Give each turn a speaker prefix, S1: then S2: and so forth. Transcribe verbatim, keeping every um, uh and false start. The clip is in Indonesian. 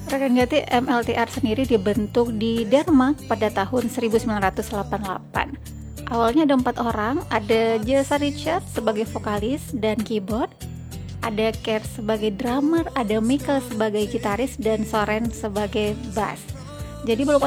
S1: Rekan Gati, M L T R sendiri dibentuk di Denmark pada tahun seribu sembilan ratus delapan puluh delapan. Awalnya ada empat orang, ada Jesse Richard sebagai vokalis dan keyboard, ada Kerr sebagai drummer, ada Mikkel sebagai gitaris, dan Soren sebagai bass. Jadi belum